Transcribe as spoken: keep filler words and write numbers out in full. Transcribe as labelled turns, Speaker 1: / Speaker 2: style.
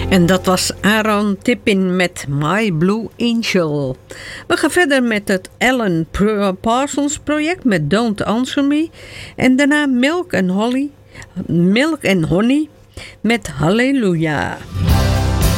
Speaker 1: En dat was Aaron Tippin met My Blue Angel. We gaan verder met het Alan Parsons project met Don't Answer Me. En daarna Milk and Holly, Milk and Honey met Hallelujah.